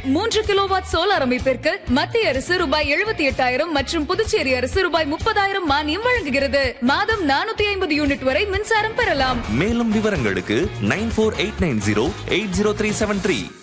3 kilowatt solar அமைப்பிற்கு மத்திய அரசு ரூபாய் 78,000 மற்றும் புதுச்சேரி அரசு ரூபாய் 30,000 மானியம் வழங்குகிறது. மாதம் 450 யூனிட் வரை மின்சாரம் பெறலாம். மேலும் விவரங்களுக்கு 9489080373.